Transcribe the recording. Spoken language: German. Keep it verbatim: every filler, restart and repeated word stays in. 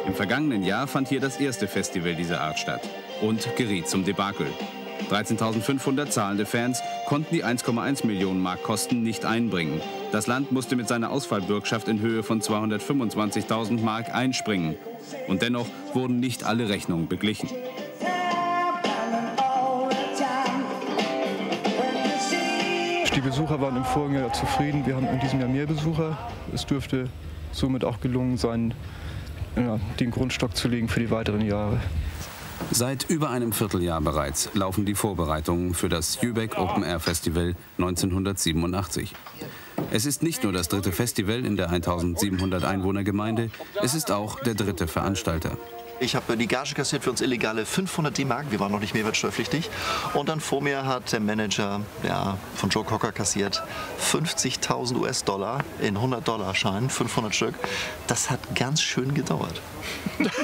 Im vergangenen Jahr fand hier das erste Festival dieser Art statt und geriet zum Debakel. dreizehntausendfünfhundert zahlende Fans konnten die eins Komma eins Millionen Mark Kosten nicht einbringen. Das Land musste mit seiner Ausfallbürgschaft in Höhe von zweihundertfünfundzwanzigtausend Mark einspringen. Und dennoch wurden nicht alle Rechnungen beglichen. Die Besucher waren im vorigen Jahr zufrieden. Wir haben in diesem Jahr mehr Besucher. Es dürfte somit auch gelungen sein, ja, den Grundstock zu legen für die weiteren Jahre. Seit über einem Vierteljahr bereits laufen die Vorbereitungen für das Jübeck Open Air Festival neunzehnhundertsiebenundachtzig. Es ist nicht nur das dritte Festival in der eintausendsiebenhundert Einwohner Gemeinde, es ist auch der dritte Veranstalter. Ich habe die Gage kassiert für uns illegale fünfhundert D-Mark, wir waren noch nicht mehrwertsteuerpflichtig. Und dann vor mir hat der Manager ja, von Joe Cocker kassiert fünfzigtausend US-Dollar in hundert Dollar Scheinen, fünfhundert Stück. Das hat ganz schön gedauert.